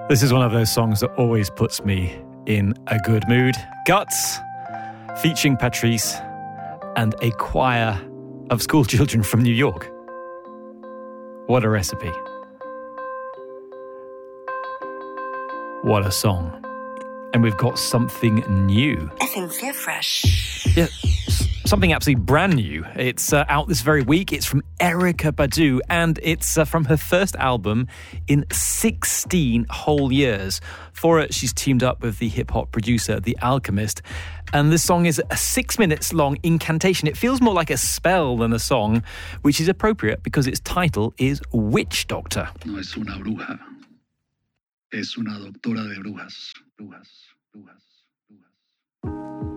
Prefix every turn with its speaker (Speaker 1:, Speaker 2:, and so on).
Speaker 1: This is one of those songs that always puts me in a good mood. Guts, featuring Patrice and a choir of school children from New York. What a recipe. What a song. And we've got something new.
Speaker 2: Esencia Fresh.
Speaker 1: Yeah, something absolutely brand new. It's out this very week. It's from Erykah Badu, and it's from her first album in 16 whole years. For it, she's teamed up with the hip-hop producer, The Alchemist, and this song is a 6 minutes long incantation. It feels more like a spell than a song, which is appropriate because its title is Witch Doctor.
Speaker 3: No es una bruja. Es una doctora de brujas. Brujas.